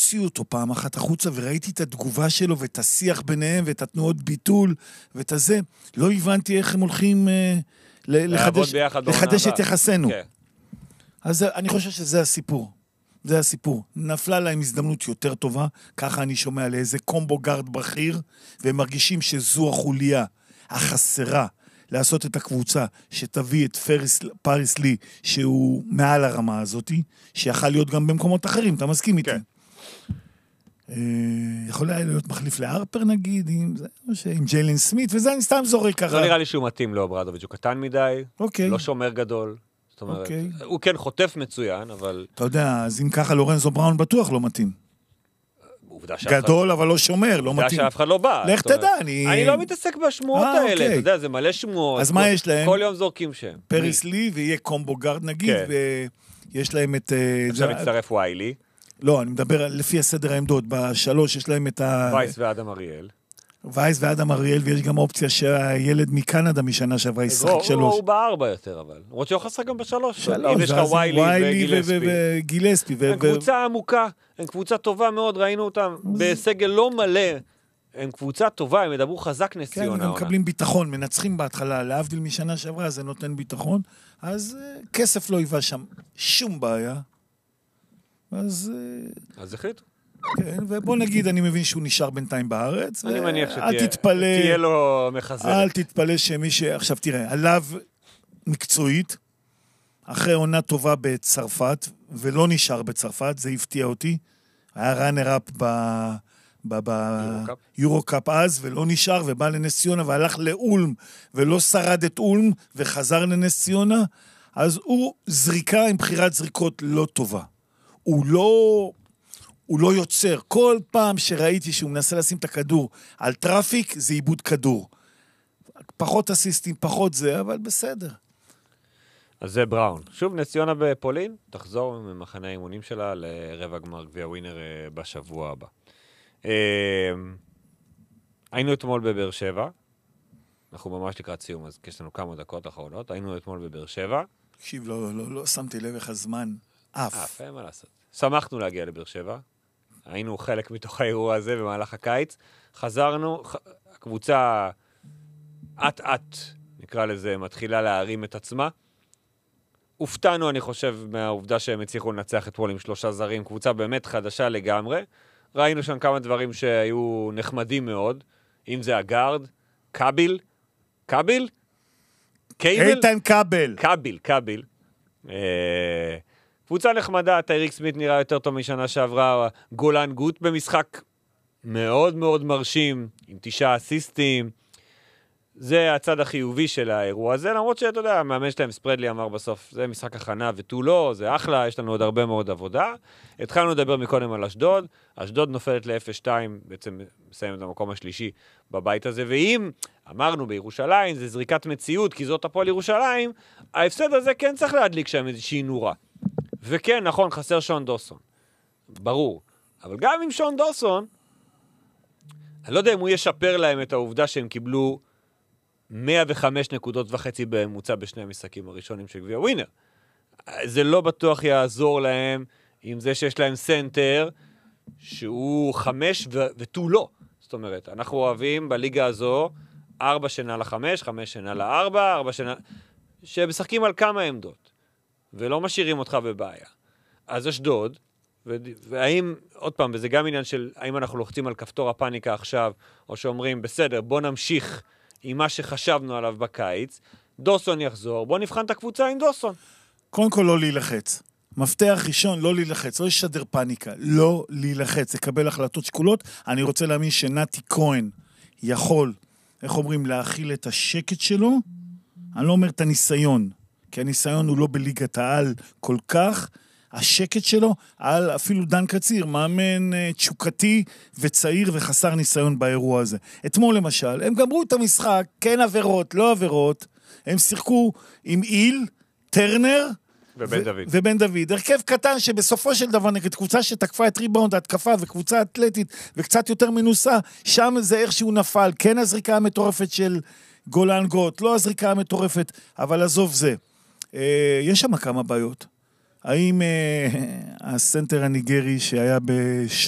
הוציאו אותו פעם אחת החוצה, וראיתי את התגובה שלו, ואת השיח ביניהם, ואת התנועות ביטול, ואת הזה. לא הבנתי איך הם הולכים לחדש את יחסנו. אז אני חושב שזה הסיפור. זה הסיפור. נפלה להם הזדמנות יותר טובה, ככה אני שומע לאיזה קומבו גארד בכיר, והם מרגישים שזו החוליה החסרה לעשות את הקבוצה, שתביא את פריס לי, שהוא מעל הרמה הזאת, שיכל להיות גם במקומות אחרים, אתה מסכים איתי? יכול היה להיות מחליף לארפר נגיד, עם ג'יילן סמית, וזה אני סתם זורק ככה. לא נראה לי שהוא מתאים לו, ברדוביץ', הוא קטן מדי, לא שומר גדול. זאת אומרת, הוא כן חוטף מצוין, אבל... אתה יודע, אז אם ככה לורנזו בראון בטוח לא מתאים. גדול, אבל לא שומר, לא מתאים. עובדה שאף אחד לא בא. לך תדע, אני לא מתעסק בשמועות האלה, אתה יודע, זה מלא שמועות. אז מה יש להם? כל יום זורקים שם. פריס לי, ויהיה קומבו גארד נגיד, ויש להם את... עכשיו מצטרף ויילי. לא, אני מדבר לפי הסדר העמדות. בשלוש יש להם את ה... וייס ואדם אריאל. וייס ואדם אריאל, ויש גם אופציה שהילד מקנדה משנה שעברה ישחק שלוש. הוא בארבע יותר, אבל. למרות שהוא חסר גם בשלוש. אם יש לך ויילי וגילספי. הם קבוצה עמוקה, הם קבוצה טובה מאוד, ראינו אותם בסגל לא מלא. הם קבוצה טובה, הם ידברו חזק נסיון. כן, הם מקבלים ביטחון, מנצחים בהתחלה, להבדיל משנה שעברה, זה נותן ביטחון. אז כסף לא היווה שם שום בעיה. אז החליטו. כן, ובוא נגיד, אני מבין שהוא נשאר בינתיים בארץ. אני מניח שתהיה לו מחזרת. אל תתפלא שמי עכשיו תראה, עליו מקצועית, אחרי עונה טובה בצרפת, ולא נשאר בצרפת, זה הפתיע אותי. היה ראנר-אפ ביורו-קאפ אז, ולא נשאר, ובא לנס ציונה, והלך לאולם, ולא שרד את אולם, וחזר לנס ציונה. אז הוא זריקה עם בחירת זריקות לא טובה. הוא לא יוצר. כל פעם שראיתי שהוא מנסה לשים את הכדור על טראפיק, זה איבוד כדור. פחות אסיסטים, פחות זה, אבל בסדר. אז זה בראון. שוב, נס ציונה בפולין, תחזור ממחנה האימונים שלה לרבע גמר גביע ווינר בשבוע הבא. היינו אתמול בבאר שבע, אנחנו ממש לקראת סיום, אז יש לנו כמה דקות אחרונות, היינו אתמול בבאר שבע. תקשיב, לא שמתי לב איך הזמן אף. אין מה לעשות. שמחנו להגיע לבאר שבע, היינו חלק מתוך האירוע הזה במהלך הקיץ, חזרנו, הקבוצה עט, נקרא לזה, מתחילה להרים את עצמה. הופתענו, אני חושב, מהעובדה שהם הצליחו לנצח אתמול עם 3 זרים, קבוצה באמת חדשה לגמרי. ראינו שם כמה דברים שהיו נחמדים מאוד, אם זה הגארד, קאביל, איתן קאביל. קבוצה נחמדה, טייריק סמית נראה יותר טוב משנה שעברה, גולן גוט במשחק מאוד מאוד מרשים, עם 9 אסיסטים. זה הצד החיובי של האירוע הזה, למרות שאתה יודע, המאמן שלהם ספרדלי אמר בסוף, זה משחק הכנה ותו לא, זה אחלה, יש לנו עוד הרבה מאוד עבודה. התחלנו לדבר מקודם על אשדוד, אשדוד נופלת ל-0-2, בעצם מסיים את המקום השלישי בבית הזה, ואם אמרנו בירושלים, זה זריקת מציאות, כי זאת הפועל ירושלים, ההפסד הזה כן צריך להדליק שם איזושהי נורה. וכן, נכון, חסר שון דוסון. ברור. אבל גם עם שון דוסון, אני לא יודע אם הוא ישפר להם את העובדה שהם קיבלו 105 נקודות וחצי בממוצע בשני המשחקים הראשונים של גביע ווינר. זה לא בטוח יעזור להם עם זה שיש להם סנטר שהוא 5 ותו לא. זאת אומרת, אנחנו אוהבים בליגה הזו 4 שנה ל-5, 5 שנה ל-4, 4 שנה... שמשחקים על כמה עמדות, ולא משאירים אותך בבעיה. אז אשדוד, והאם, עוד פעם, וזה גם עניין של האם אנחנו לוחצים על כפתור הפאניקה עכשיו, או שאומרים, בסדר, בוא נמשיך עם מה שחשבנו עליו בקיץ, דוסון יחזור, בוא נבחן את הקבוצה עם דוסון. קודם כל לא להילחץ. מפתח ראשון, לא להילחץ, לא ישדר פאניקה, לא להילחץ, לקבל החלטות שקולות. אני רוצה להאמין שנתי כהן יכול, איך אומרים, להכיל את השקט שלו. אני לא אומר את הניסיון, כי הניסיון הוא לא בליגת העל כל כך. השקט שלו, על אפילו דן קציר, מאמן תשוקתי וצעיר וחסר ניסיון באירוע הזה. אתמול למשל, הם גמרו את המשחק, כן עבירות, לא עבירות, הם שיחקו עם איל, טרנר, ובן דוד. הרכב קטן שבסופו של דבר נגד קבוצה שתקפה את ריבאונד, התקפה וקבוצה אתלטית וקצת יותר מנוסה, שם זה איך שהוא נפל, כן הזריקה המטורפת של גולן גוט, לא הזריקה המטורפת, אבל עזוב זה. יש שם כמה בעיות. האם הסנטר הניגרי שהיה